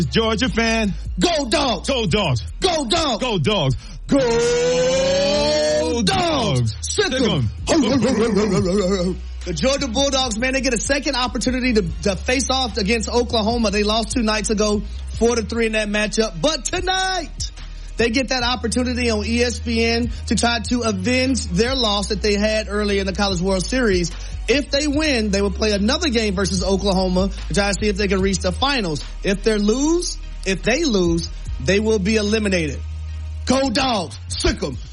Georgia fan. Go Dogs! Go Dogs! Go Dogs! Go Dogs! Go Dogs! Sick 'em! The Georgia Bulldogs, man, they get a second opportunity to face off against Oklahoma. They lost 2 nights ago, 4-3 in that matchup. But tonight, they get that opportunity on ESPN to try to avenge their loss that they had early in the College World Series. If they win, they will play another game versus Oklahoma to try to see if they can reach the finals. If they lose, they will be eliminated. Go Dogs! Sick 'em!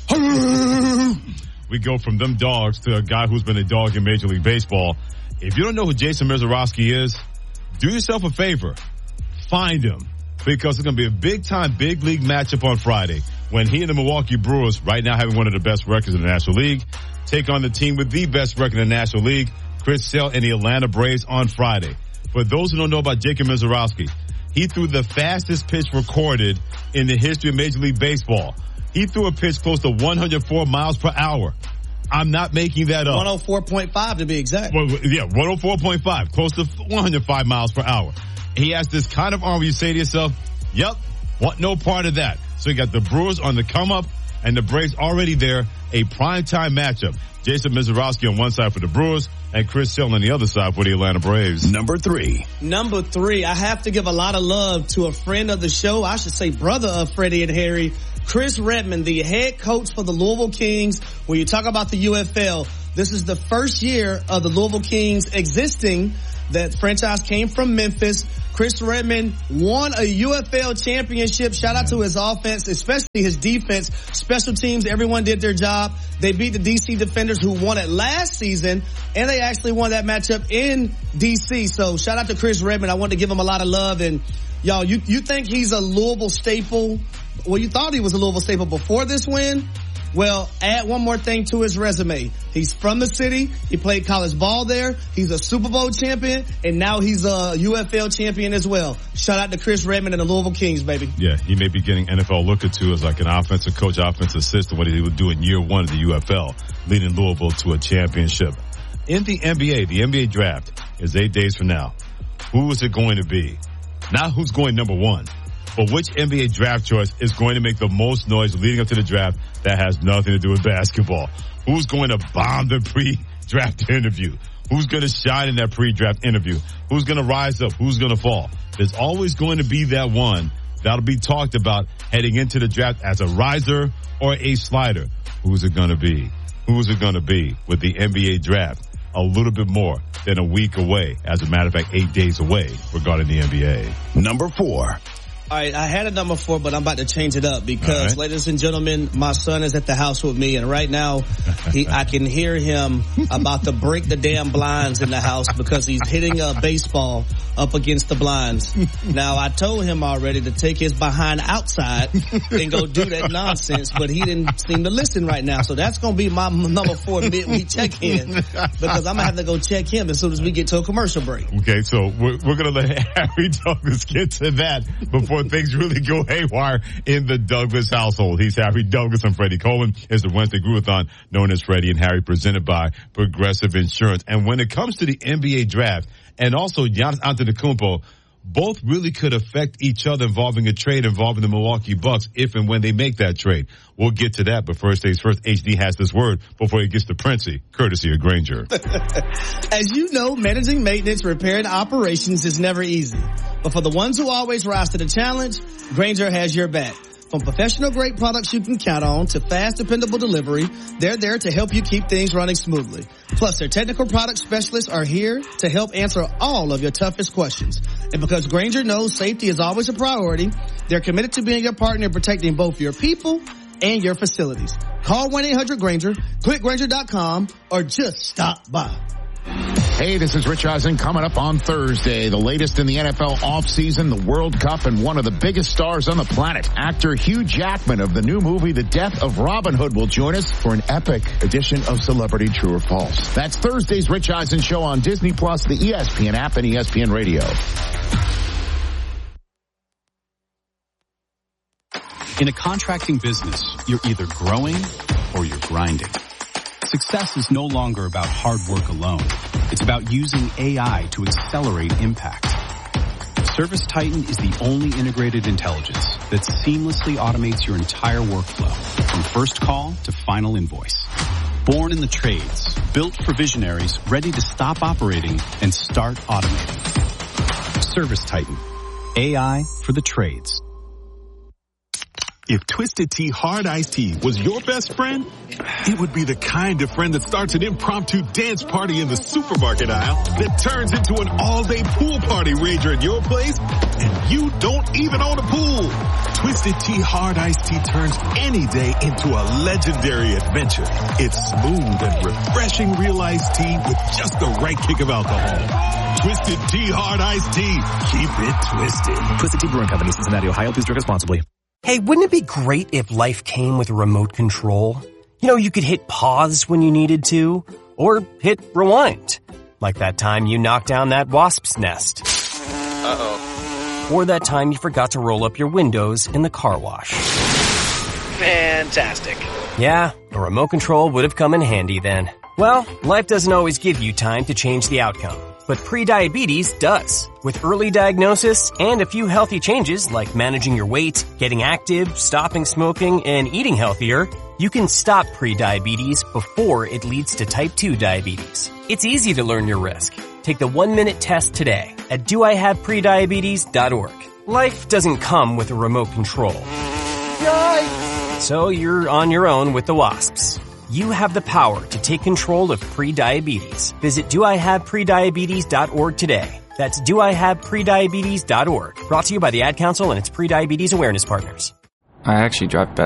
We go from them dogs to a guy who's been a dog in Major League Baseball. If you don't know who Jason Misiorowski is, do yourself a favor. Find him. Because it's going to be a big-time, big league matchup on Friday when he and the Milwaukee Brewers, right now having one of the best records in the National League, take on the team with the best record in the National League, Chris Sale and the Atlanta Braves on Friday. For those who don't know about Jacob Misiorowski, he threw the fastest pitch recorded in the history of Major League Baseball. He threw a pitch close to 104 miles per hour. I'm not making that up. 104.5 to be exact. Well, yeah, 104.5, close to 105 miles per hour. He has this kind of arm where you say to yourself, yep, want no part of that. So you got the Brewers on the come up and the Braves already there, a primetime matchup. Jason Misiorowski on one side for the Brewers and Chris Sale on the other side for the Atlanta Braves. Number 3, I have to give a lot of love to a friend of the show, I should say brother of Freddie and Harry, Chris Redmond, the head coach for the Louisville Kings. When you talk about the UFL, this is the first year of the Louisville Kings existing. That franchise came from Memphis. Chris Redmond won a UFL championship. Shout out to his offense, especially his defense. Special teams, everyone did their job. They beat the DC Defenders who won it last season, and they actually won that matchup in DC. So shout out to Chris Redmond. I want to give him a lot of love. And y'all, you think he's a Louisville staple? Well, you thought he was a Louisville staple before this win. Well, add one more thing to his resume. He's from the city. He played college ball there. He's a Super Bowl champion, and now he's a UFL champion as well. Shout out to Chris Redmond and the Louisville Kings, baby. Yeah, he may be getting NFL look at too as like an offensive coach, offensive assistant, what he would do in year 1 of the UFL, leading Louisville to a championship. In the NBA draft is 8 days from now. Who is it going to be? Not who's going number 1. But which NBA draft choice is going to make the most noise leading up to the draft that has nothing to do with basketball? Who's going to bomb the pre-draft interview? Who's going to shine in that pre-draft interview? Who's going to rise up? Who's going to fall? There's always going to be that one that'll be talked about heading into the draft as a riser or a slider. Who's it going to be? Who's it going to be with the NBA draft? A little bit more than a week away. As a matter of fact, 8 days away regarding the NBA. Number 4. All right, I had a number 4, but I'm about to change it up because, ladies and gentlemen, my son is at the house with me, and right now I can hear him about to break the damn blinds in the house because he's hitting a baseball up against the blinds. Now, I told him already to take his behind outside and go do that nonsense, but he didn't seem to listen right now. So that's going to be my number 4 midweek check-in because I'm going to have to go check him as soon as we get to a commercial break. Okay, so we're going to let Harry Douglas get to that before things really go haywire in the Douglas household. He's Harry Douglas and Freddie Coleman. It's the Wednesday Groovathon known as Freddie and Harry, presented by Progressive Insurance. And when it comes to the NBA draft and also Giannis Antetokounmpo, both really could affect each other involving a trade involving the Milwaukee Bucks if and when they make that trade. We'll get to that, but first things first, HD has this word before he gets to Princey, courtesy of Grainger. As you know, managing maintenance, repair, and operations is never easy. But for the ones who always rise to the challenge, Grainger has your back. From professional-grade products you can count on to fast, dependable delivery, they're there to help you keep things running smoothly. Plus, their technical product specialists are here to help answer all of your toughest questions. And because Grainger knows safety is always a priority, they're committed to being your partner in protecting both your people and your facilities. Call 1-800-GRAINGER, click Grainger.com, or just stop by. Hey, this is Rich Eisen. Coming up on Thursday, the latest in the NFL offseason, the World Cup, and one of the biggest stars on the planet. Actor Hugh Jackman of the new movie The Death of Robin Hood will join us for an epic edition of Celebrity True or False. That's Thursday's Rich Eisen Show on Disney+, the ESPN app, and ESPN Radio. In a contracting business, you're either growing or you're grinding. Success is no longer about hard work alone. It's about using AI to accelerate impact. ServiceTitan is the only integrated intelligence that seamlessly automates your entire workflow, from first call to final invoice. Born in the trades, built for visionaries ready to stop operating and start automating. ServiceTitan. AI for the trades. If Twisted Tea Hard Iced Tea was your best friend, it would be the kind of friend that starts an impromptu dance party in the supermarket aisle that turns into an all-day pool party rager at your place, and you don't even own a pool. Twisted Tea Hard Iced Tea turns any day into a legendary adventure. It's smooth and refreshing real iced tea with just the right kick of alcohol. Twisted Tea Hard Iced Tea. Keep it twisted. Twisted Tea Brewing Company, Cincinnati, Ohio. Please drink responsibly. Hey, wouldn't it be great if life came with a remote control? You know, you could hit pause when you needed to, or hit rewind. Like that time you knocked down that wasp's nest. Uh-oh. Or that time you forgot to roll up your windows in the car wash. Fantastic. Yeah, a remote control would have come in handy then. Well, life doesn't always give you time to change the outcome, but prediabetes does. With early diagnosis and a few healthy changes like managing your weight, getting active, stopping smoking, and eating healthier, you can stop prediabetes before it leads to type 2 diabetes. It's easy to learn your risk. Take the 1-minute test today at doihaveprediabetes.org. Life doesn't come with a remote control. Yikes! So you're on your own with the wasps. You have the power to take control of prediabetes. Visit doihaveprediabetes.org today. That's doihaveprediabetes.org. Brought to you by the Ad Council and its Prediabetes Awareness Partners. I actually drive better.